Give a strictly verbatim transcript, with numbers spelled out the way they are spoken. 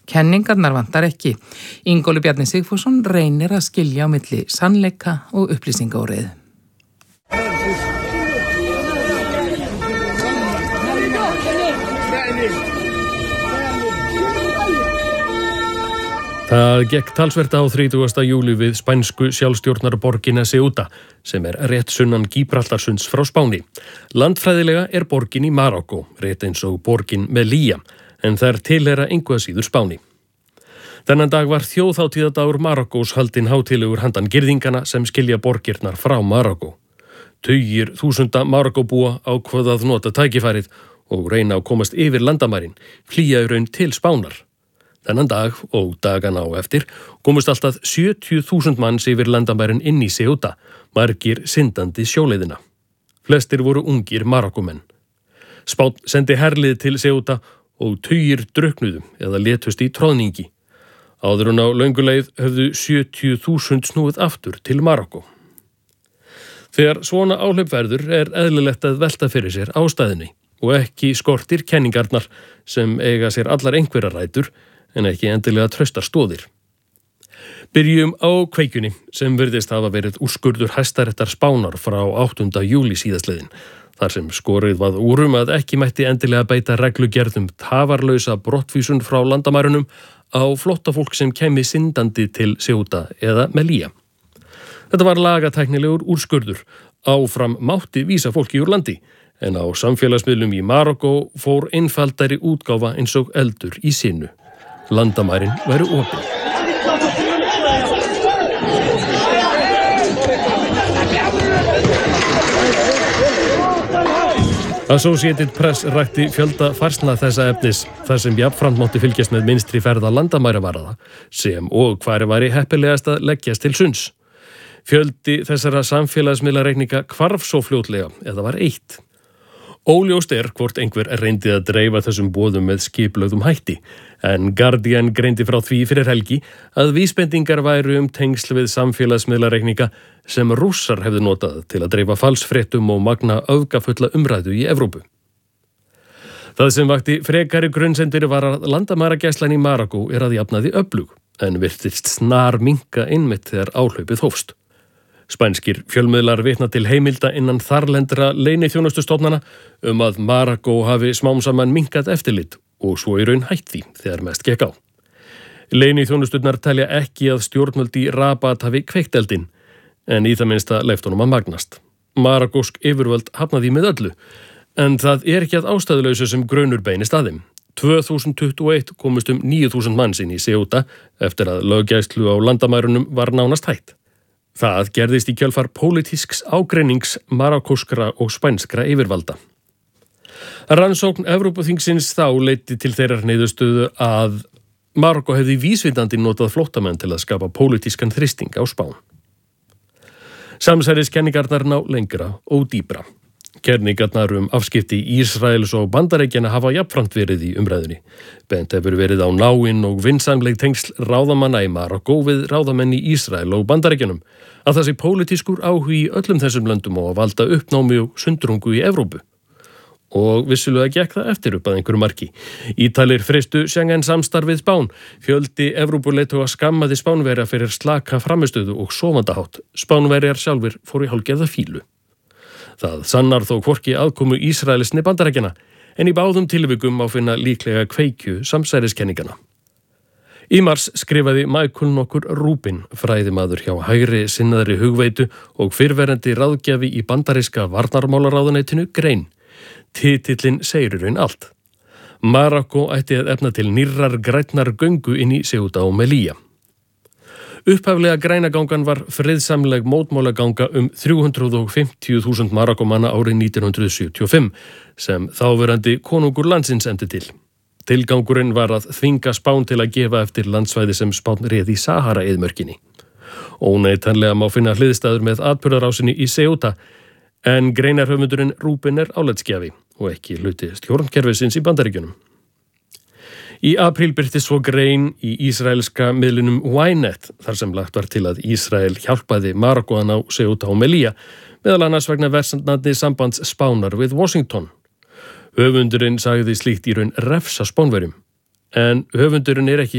Kenningarnar vantar ekki. Ingólfur Bjarni Sigfússon reynir að skilja á milli sannleika og upplýsingaóreiðu. Það gekk talsvert á þrítugasta júlí við spænsku sjálfstjórnarborgina Ceuta, sem er rétt sunnan Gíbraltarsunds frá Spáni. Landfræðilega er borgin í Marokkó, rétt eins og borgin Melilla, en þær tilheyra engu að síður Spáni. Þennan dag var þjóðhátíðadagur Marokkós haldinn hátíðlegur handan girðingana sem skilja borgirnar frá Marokkó. Tugir þúsunda Marokkóbúa ákvað að nota tækifærið og reyna að komast yfir landamærin, flýja í raun til Spánar. Þennan dag og dagana á eftir komust alltaf sjötíu þúsund manns yfir landamærin inn í Ceuta, margir syndandi sjóleiðina. Flestir voru ungir Marokkómenn. Spánn sendi herlið til Ceuta og tugir drukknuðu eða létust í troðningi. Áður en á lönguleið höfðu sjötíu þúsund snúið aftur til Marokkó. Þegar svona áhlaup verður er eðlilegt að velta fyrir sér ástæðunni og ekki skortir kenningarnar sem eiga sér allar einhverjar rætur en ekki endilega traustar stoðir. Byrjum á kveikjunni sem virðist hafa verið úrskurður Hæstaréttar Spánar frá áttunda júlí síðastliðinn, þar sem skorið var úr um að ekki mætti endilega beita reglugerðum tafarlausa brottvísun frá landamærunum á flóttafólk sem kæmi syndandi til Ceuta eða Melilla. Þetta var lagatæknilegur úrskurður. Áfram mátti vísa fólki úr landi, en á samfélagsmiðlum í Marokkó fór einfaldari útgáfa eins og eldur í sinu. Landamærin væru opin. Associated Press rækti fjölda færsla þessa efnis þar sem jafnframt mátti fylgjast með minnstri ferða landamæravaraða sem og hvar væri heppilegast að leggjast til sunds. Fjöldi þessara samfélagsmiðlareikninga hvarf svo fljótlega eða var eitt. Óljóst er hvort einhver reyndi að dreifa þessum boðum með skiplögðum hætti, en Guardian greindi frá því fyrir helgi að vísbendingar væru um tengsl við samfélagsmiðlareikninga sem Rússar hefðu notað til að dreifa falsfréttum og magna öfgafulla umræðu í Evrópu. Það sem vakti frekari grunsemdir var að landamæragæslan í Marokkó er að jafnaði öflug, en virtist snar minnka einmitt þegar áhlaupið hófst. Spænskir fjölmiðlar vitna til heimilda innan þarlendra leyniþjónustustofnana um að Marokkó hafi smám saman minnkað eftirlit og svo í raun hætt því þegar mest gekk á. Leyniþjónusturnar telja ekki að stjórnvöld í Rabat hafi kveikt eldinn, en í það minnsta leyft honum að magnast. Marokkósk yfirvöld hafnaði með öllu, en það er ekki að ástæðulausu sem grunur beinist að þeim. tvö þúsund tuttugu og eitt komust um níu þúsund manns inn í Ceuta eftir að löggæslu á landamærunum var nánast hætt. Það gerðist í kjölfar pólitísks ágreinings marokkóskra og spænskra yfirvalda. Rannsókn Evrópuþingsins þá leiddi til þeirrar niðurstöðu að Marokkó hefði vísvitandi notað flóttamenn til að skapa pólitískan þrýsting á Spán. Samsæriskenningarnar ná lengra og dýpra. Kenningarnar um afskipti Ísraels og Bandaríkjanna hafa jafnframt verið í umræðunni. Bent hefur verið á náin og vinsamleg tengsl ráðamanna í Marokkó við ráðamenn í Ísrael og Bandaríkjunum, að það sé pólitískur áhugi í öllum þessum löndum og að valda uppnámi og sundrungu í Evrópu. Og vissulega gekk það eftir upp að einhverju marki. Ítalir freistu Schengen samstarfið Spán. Fjöldi Evrópuleiðtoga skammaði Spánverja fyrir slaka framistöðu og sofandahátt. Spánverjar sjálfir fóru í hálfgerða fílu. Það sannar þó hvorki aðkomu Ísraels né Bandaríkjanna, en í báðum tilvikum má finna líklega kveikju samsæriskenningana. Í mars skrifaði Michael nokkur Rubin, fræðimaður hjá hægri sinnaðri hugveitu og fyrrverandi ráðgjafi í bandaríska varnarmálaráðuneytinu grein. Titillinn segir í raun allt. Marokkó ætti að efna til nýrrar grænnar göngu inn í Ceuta og Melilla. Upphaflega grænagangan var friðsamleg mótmálaganga um þrjú hundruð fimmtíu þúsund Marokkómanna árið nítján hundruð sjötíu og fimm sem þáverandi konungur landsins efndi til. Tilgangurinn var að þvinga Spán til að gefa eftir landsvæði sem Spán réð í Sahara-eyðimörkinni. Óneitanlega má finna hliðstæður með atburðarásinni í Ceuta, en greinarhöfundurinn Rubin er álitsgjafi og ekki hluti stjórnkerfisins í Bandaríkjunum. Í apríl birtist svo grein í ísraelska miðlunum Ynet, þar sem lagt var til að Ísrael hjálpaði Marokkóan á Ceuta og Melilla, meðal annars vegna versnandi sambands Spánar við Washington. Höfundurinn sagði slíkt í raun refsa Spánverjum, en höfundurinn er ekki